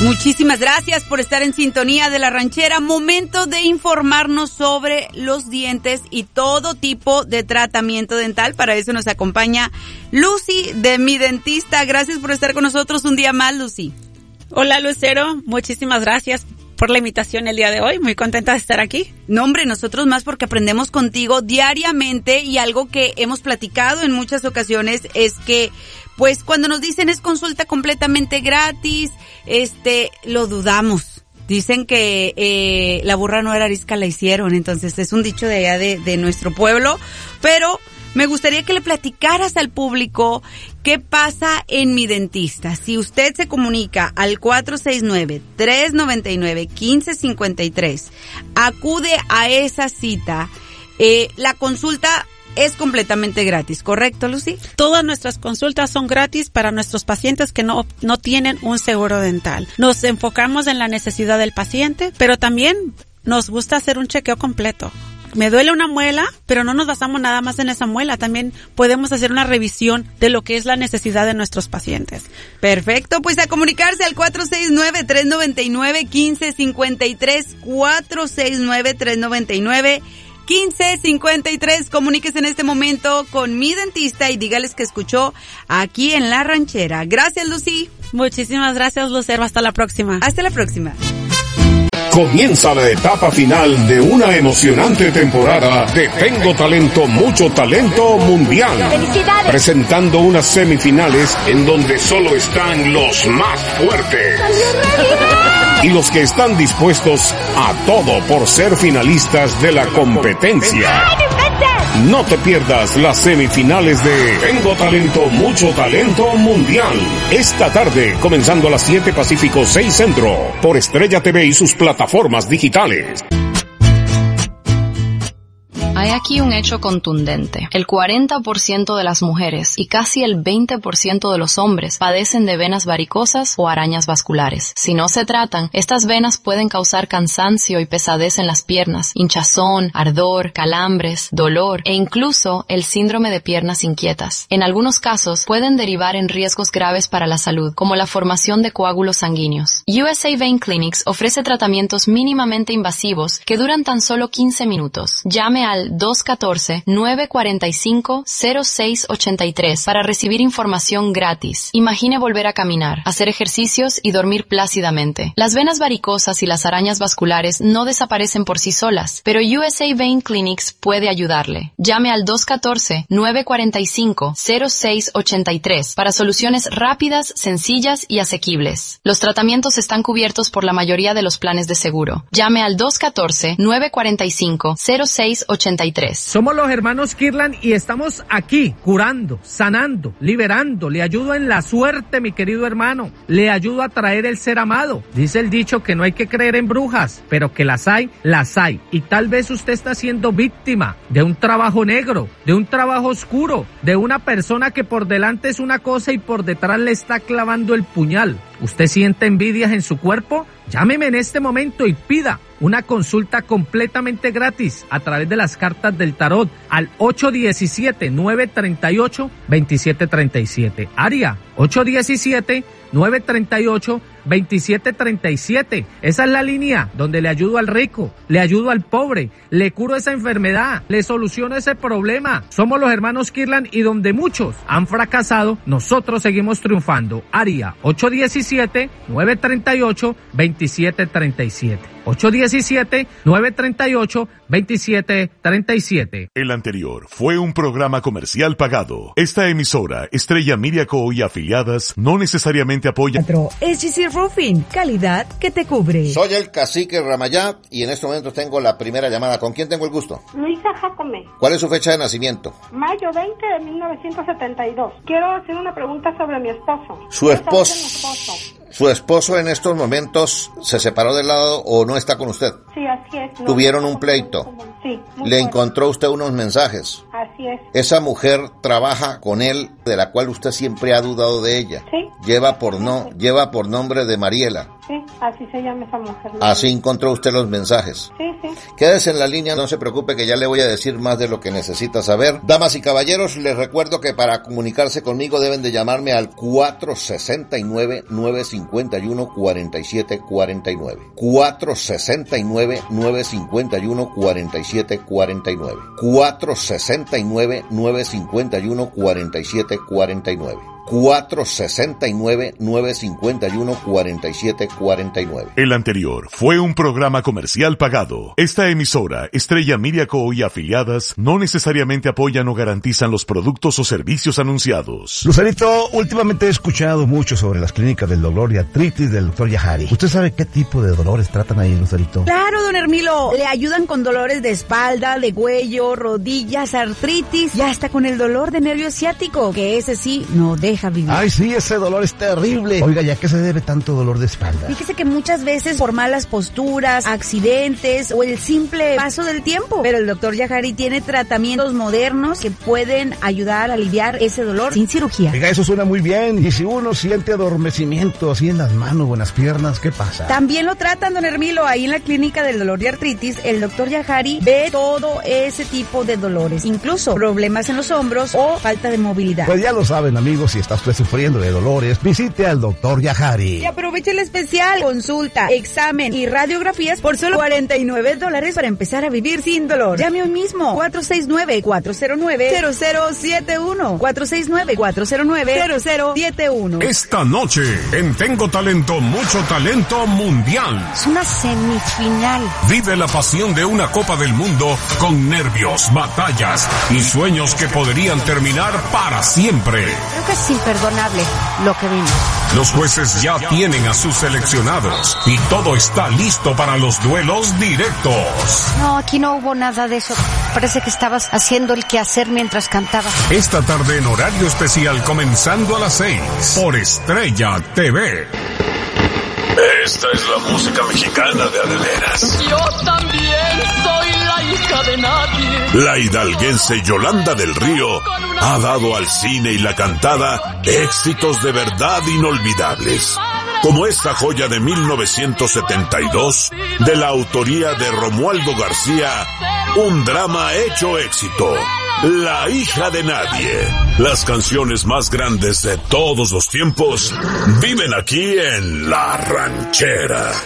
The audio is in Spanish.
Muchísimas gracias por estar en sintonía de La Ranchera. Momento de informarnos sobre los dientes y todo tipo de tratamiento dental. Para eso nos acompaña Lucy de Mi Dentista. Gracias por estar con nosotros un día más, Lucy. Hola, Lucero. Muchísimas gracias por la invitación el día de hoy. Muy contenta de estar aquí. No, hombre, nosotros más porque aprendemos contigo diariamente, y algo que hemos platicado en muchas ocasiones es que, pues, cuando nos dicen es consulta completamente gratis, lo dudamos. Dicen que la burra no era arisca, la hicieron. Entonces es un dicho de allá de nuestro pueblo, pero me gustaría que le platicaras al público qué pasa en Mi Dentista. Si usted se comunica al 469-399-1553, acude a esa cita. La consulta es completamente gratis, ¿correcto, Lucy? Todas nuestras consultas son gratis para nuestros pacientes que no tienen un seguro dental. Nos enfocamos en la necesidad del paciente, pero también nos gusta hacer un chequeo completo. Me duele una muela, pero no nos basamos nada más en esa muela. También podemos hacer una revisión de lo que es la necesidad de nuestros pacientes. Perfecto, pues a comunicarse al 469-399-1553, 469-399-1553. Comuníquese en este momento con Mi Dentista y dígales que escuchó aquí en La Ranchera. Gracias, Lucy. Muchísimas gracias, Lucero. Hasta la próxima. Hasta la próxima. Comienza la etapa final de una emocionante temporada de Tengo Talento, Mucho Talento Mundial. ¡Felicidades! Presentando unas semifinales en donde solo están los más fuertes. Y los que están dispuestos a todo por ser finalistas de la competencia. No te pierdas las semifinales de Tengo Talento, Mucho Talento Mundial. Esta tarde, comenzando a las 7 Pacífico, 6 Centro, por Estrella TV y sus plataformas digitales. Hay aquí un hecho contundente. El 40% de las mujeres y casi el 20% de los hombres padecen de venas varicosas o arañas vasculares. Si no se tratan, estas venas pueden causar cansancio y pesadez en las piernas, hinchazón, ardor, calambres, dolor e incluso el síndrome de piernas inquietas. En algunos casos pueden derivar en riesgos graves para la salud, como la formación de coágulos sanguíneos. USA Vein Clinics ofrece tratamientos mínimamente invasivos que duran tan solo 15 minutos. Llame al 214-945-0683 para recibir información gratis. Imagine volver a caminar, hacer ejercicios y dormir plácidamente. Las venas varicosas y las arañas vasculares no desaparecen por sí solas, pero USA Vein Clinics puede ayudarle. Llame al 214-945-0683 para soluciones rápidas, sencillas y asequibles. Los tratamientos están cubiertos por la mayoría de los planes de seguro. Llame al 214-945-0683. Somos los hermanos Kirlan y estamos aquí curando, sanando, liberando. Le ayudo en la suerte, mi querido hermano. Le ayudo a traer el ser amado. Dice el dicho que no hay que creer en brujas, pero que las hay, las hay. Y tal vez usted está siendo víctima de un trabajo negro, de un trabajo oscuro, de una persona que por delante es una cosa y por detrás le está clavando el puñal. ¿Usted siente envidias en su cuerpo? Llámeme en este momento y pida una consulta completamente gratis a través de las cartas del tarot al 817-938-2737. Área 817-938-2737. Esa es la línea donde le ayudo al rico, le ayudo al pobre, le curo esa enfermedad, le soluciono ese problema. Somos los hermanos Kirlan y donde muchos han fracasado, nosotros seguimos triunfando. Área 817-938-2737. 817-938-2737. El anterior fue un programa comercial pagado. Esta emisora, Estrella Media Co. y afiliadas, no necesariamente apoya. SGC Roofing, calidad que te cubre. Soy el cacique Ramayá y en este momento tengo la primera llamada. ¿Con quién tengo el gusto? Luisa Jacome. ¿Cuál es su fecha de nacimiento? Mayo 20 de 1972. Quiero hacer una pregunta sobre mi esposo. ¿Su esposo en estos momentos se separó del lado o no está con usted? Sí, así es. No, ¿Tuvieron un pleito? Sí. ¿Le encontró usted unos mensajes? Así es. ¿Esa mujer trabaja con él, de la cual usted siempre ha dudado de ella? Sí. Lleva por nombre de Mariela. Sí. Así se llama esa mujer. Así encontró usted los mensajes. Sí, sí. Quédese en la línea, no se preocupe que ya le voy a decir más de lo que necesita saber. Damas y caballeros, les recuerdo que para comunicarse conmigo deben de llamarme al 469-951-4749. 469-951-4749. 469-951-4749. 469-951-4749. El anterior fue un programa comercial pagado. Esta emisora, Estrella Miriaco y afiliadas, no necesariamente apoyan o garantizan los productos o servicios anunciados. Lucerito, últimamente he escuchado mucho sobre las clínicas del dolor y artritis del Dr. Yahari. ¿Usted sabe qué tipo de dolores tratan ahí, Lucerito? Claro, don Hermilo. Le ayudan con dolores de espalda, de cuello, rodillas, artritis y hasta con el dolor de nervio ciático, que ese sí no deja vivir. Ay, sí, ese dolor es terrible. Oiga, ¿ya qué se debe tanto dolor de espalda? Fíjese que muchas veces por malas posturas, accidentes o el simple paso del tiempo. Pero el Dr. Yahari tiene tratamientos modernos que pueden ayudar a aliviar ese dolor sin cirugía. Oiga, eso suena muy bien. Y si uno siente adormecimiento así en las manos o en las piernas, ¿qué pasa? También lo tratan, don Hermilo, ahí en la clínica del dolor y artritis. El Dr. Yahari ve todo ese tipo de dolores, incluso problemas en los hombros o falta de movilidad. Pues ya lo saben, amigos, si está usted sufriendo de dolores, visite al Dr. Yahari. Y aproveche el especial, consulta, examen y radiografías por solo $49 para empezar a vivir sin dolor. Llame hoy mismo, 469-409-0071. 469-409-0071. Esta noche, en Tengo Talento, mucho talento mundial. Es una semifinal. Vive la pasión de una Copa del Mundo con nervios, batallas y sueños que podrían terminar para siempre. Creo que es imperdonable lo que vimos. Los jueces ya tienen a sus seleccionados y todo está listo para los duelos directos. No, aquí no hubo nada de eso. Parece que estabas haciendo el quehacer mientras cantaba. Esta tarde en horario especial comenzando a las 6 por Estrella TV. Esta es la música mexicana de adeveras. Yo también soy la hija de nadie. La hidalguense Yolanda del Río ha dado al cine y la cantada éxitos de verdad inolvidables, como esta joya de 1972, de la autoría de Romualdo García, un drama hecho éxito, La hija de nadie. Las canciones más grandes de todos los tiempos viven aquí en La Ranchera.